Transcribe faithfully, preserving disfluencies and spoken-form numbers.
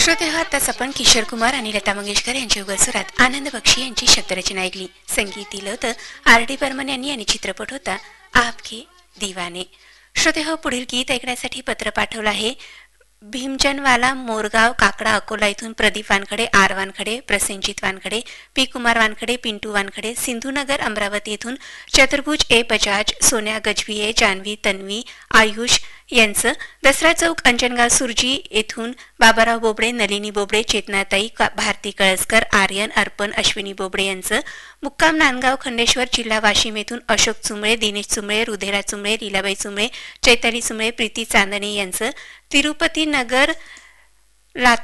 श्रोते हो, आताच आपण किशोर कुमार आणि लता मंगेशकर यांच्या उगल सुरात आनंद बक्षी यांची शब्दरचना ऐकली. संगीत दिलं होतं आर डी बर्मन यांनी आणि चित्रपट होता आपके दीवाने. श्रोते हो, पुढील गीत ऐकण्यासाठी पत्र पाठवलं आहे भीमजनवाला मोरगाव काकडा अकोला इथून प्रदीप वानखडे, आर वानखडे, प्रसेनजित वानखडे, पी कुमार वानखडे, पिंटू वानखडे, सिंधुनगर अमरावती येथून चतुर्भुज ए बजाज, सोन्या गजभिये, जानवी, तन्वी, आयुष यांचं, दसरा चौक अंजनगाव सुरजी येथून बाबाराव बोबडे, नलिनी बोबडे, चेतनाताई, भारती कळसकर, आर्यन, अर्पण, अश्विनी बोबडे यांचं, मुक्काम नांदगाव खंडेश्वर जिल्हा वाशिम येथून अशोक चुंबळे, दिनेश चुंबळे, रुधेरा चुंबळे, लीलाबाई चुंबळे, चैताली चुंबळे, प्रीती चांदणे यांचं, तिरुपती नगर